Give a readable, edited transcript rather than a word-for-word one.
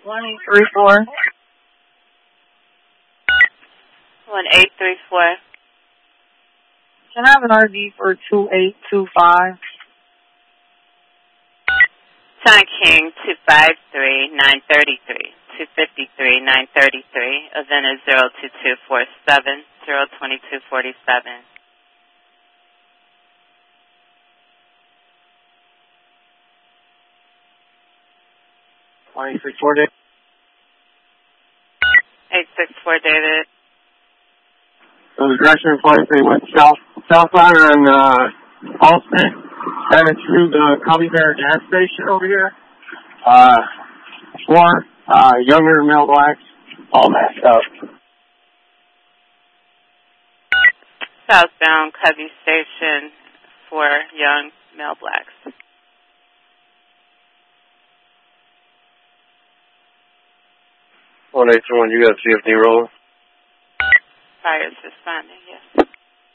1834. 1834. Can I have an RD for 2825? John King, 253, 933. 253, 933. Event is 02247, 02247. 864, David. 864, David. So the direction of flight, they went southbound on Alston, headed through the Cubby Bear gas station over here. 4 younger male blacks, all mashed up. Southbound Cubby Station for young male blacks. 1831, you got a CFD roll? Fire is responding, yes.